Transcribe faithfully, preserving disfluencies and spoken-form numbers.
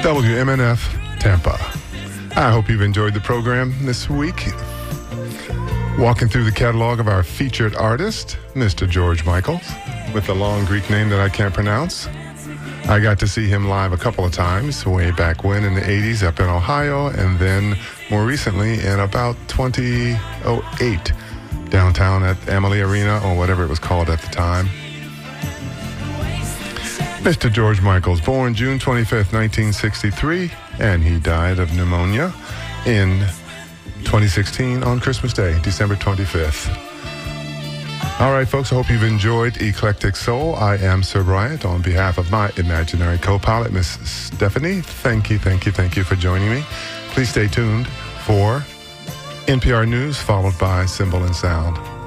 W M N F Tampa. I hope you've enjoyed the program this week. Walking through the catalog of our featured artist, Mister George Michael, with a long Greek name that I can't pronounce. I got to see him live a couple of times, way back when in the eighties up in Ohio, and then more recently in about twenty oh eight downtown at Amalie Arena, or whatever it was called at the time. Mister George Michael, born June twenty-fifth, nineteen sixty-three, and he died of pneumonia in twenty sixteen on Christmas Day, December twenty-fifth. All right, folks, I hope you've enjoyed Eclectic Soul. I am Sir Bryant on behalf of my imaginary co-pilot, Miss Stephanie. Thank you, thank you, thank you for joining me. Please stay tuned for N P R News, followed by Symbol and Sound.